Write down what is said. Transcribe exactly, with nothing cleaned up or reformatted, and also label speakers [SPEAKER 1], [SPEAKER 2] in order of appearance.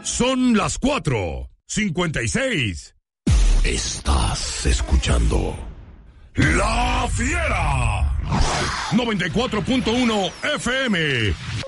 [SPEAKER 1] Son las cuatro cincuenta y seis. Estás escuchando La Fiera. noventa y cuatro punto uno F M.